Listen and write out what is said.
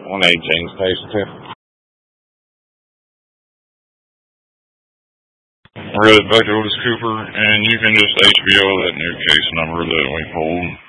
118 Station 2. Red Bucket Otis Cooper, and you can just HBO that new case number that we pulled.